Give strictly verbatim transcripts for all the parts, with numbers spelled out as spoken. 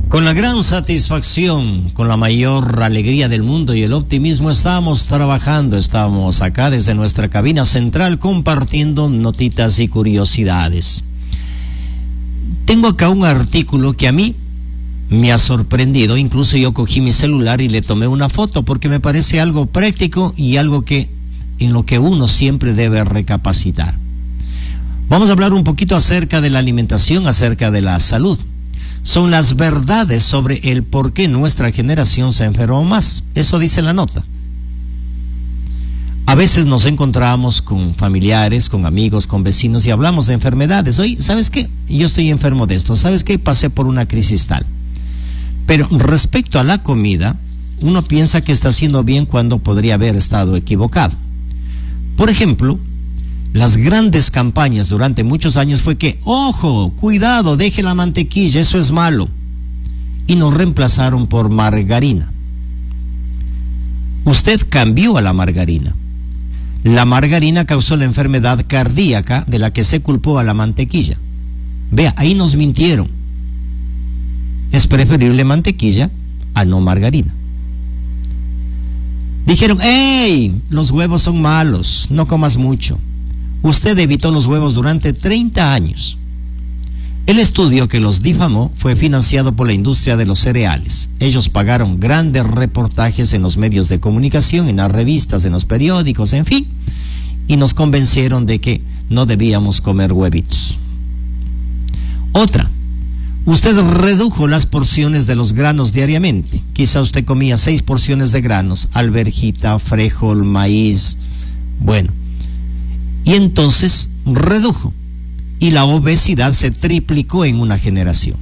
Con la gran satisfacción, con la mayor alegría del mundo y el optimismo estamos trabajando, estamos acá desde nuestra cabina central compartiendo notitas y curiosidades. Tengo acá un artículo que a mí me ha sorprendido, incluso yo cogí mi celular y le tomé una foto porque me parece algo práctico y algo que en lo que uno siempre debe recapacitar. Vamos a hablar un poquito acerca de la alimentación, acerca de la salud. Son las verdades sobre el por qué nuestra generación se enfermó más. Eso dice la nota. A veces nos encontramos con familiares, con amigos, con vecinos y hablamos de enfermedades. Oye, ¿sabes qué? Yo estoy enfermo de esto. ¿Sabes qué? Pasé por una crisis tal. Pero respecto a la comida, uno piensa que está haciendo bien cuando podría haber estado equivocado. Por ejemplo, las grandes campañas durante muchos años fue que, ojo, cuidado, deje la mantequilla, eso es malo. Y nos reemplazaron por margarina. Usted cambió a la margarina. La margarina causó la enfermedad cardíaca de la que se culpó a la mantequilla. Vea, ahí nos mintieron. Es preferible mantequilla a no margarina. Dijeron, ¡hey! Los huevos son malos, no comas mucho. Usted evitó los huevos durante treinta años. El estudio que los difamó fue financiado por la industria de los cereales. Ellos pagaron grandes reportajes en los medios de comunicación, en las revistas, en los periódicos, en fin, y nos convencieron de que no debíamos comer huevitos. Otra, usted redujo las porciones de los granos diariamente. Quizá usted comía seis porciones de granos, alverjita, frijol, maíz, bueno. Y entonces redujo y la obesidad se triplicó en una generación.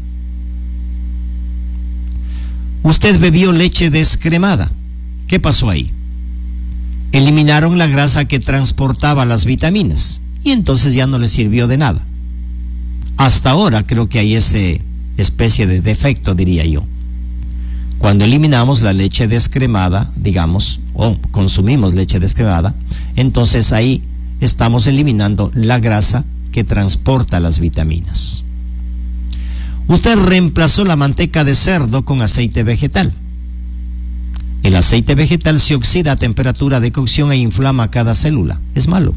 Usted bebió leche descremada. ¿Qué pasó ahí? Eliminaron la grasa que transportaba las vitaminas y entonces ya no le sirvió de nada. Hasta ahora creo que hay esa especie de defecto, diría yo. Cuando eliminamos la leche descremada, digamos, o consumimos leche descremada, entonces ahí estamos eliminando la grasa que transporta las vitaminas. Usted reemplazó la manteca de cerdo con aceite vegetal. El aceite vegetal se oxida a temperatura de cocción e inflama cada célula. Es malo.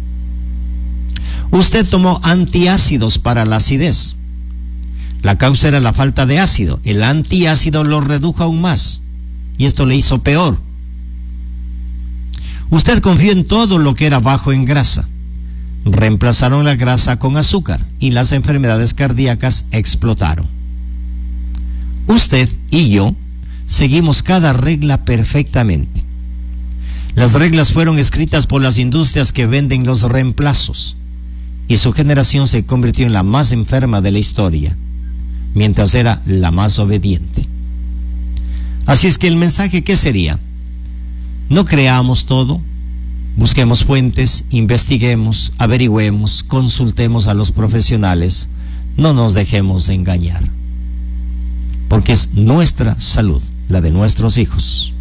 Usted tomó antiácidos para la acidez. La causa era la falta de ácido. El antiácido lo redujo aún más y esto le hizo peor. Usted confió en todo lo que era bajo en grasa. Reemplazaron la grasa con azúcar y las enfermedades cardíacas explotaron. Usted y yo seguimos cada regla perfectamente. Las reglas fueron escritas por las industrias que venden los reemplazos y su generación se convirtió en la más enferma de la historia, mientras era la más obediente. Así es que el mensaje, ¿qué sería? No creamos todo, busquemos fuentes, investiguemos, averigüemos, consultemos a los profesionales, no nos dejemos engañar, porque es nuestra salud, la de nuestros hijos.